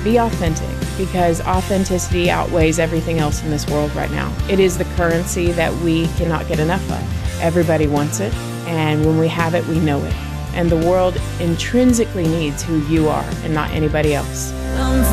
Be authentic, because authenticity outweighs everything else in this world right now. It is the currency that we cannot get enough of. Everybody wants it, and when we have it, we know it. And the world intrinsically needs who you are and not anybody else.